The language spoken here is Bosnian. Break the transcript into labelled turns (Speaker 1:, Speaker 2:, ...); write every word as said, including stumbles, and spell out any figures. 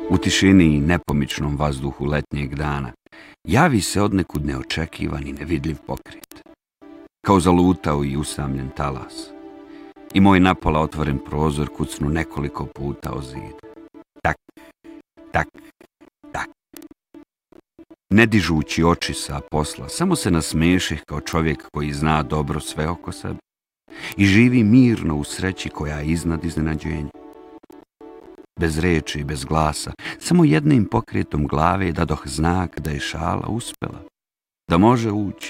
Speaker 1: U tišini i nepomičnom vazduhu letnjeg dana javi se odnekud neočekivan i nevidljiv pokret. Kao zalutao i usamljen talas. I moj napola otvoren prozor kucnu nekoliko puta o zid. Tak, tak, tak. Ne dižući oči sa posla, samo se nasmiješih kao čovjek koji zna dobro sve oko sebe i živi mirno u sreći koja je iznad iznenađenja. Bez reči i bez glasa, samo jednim pokretom glave dadoh znak da je šala uspela, da može ući.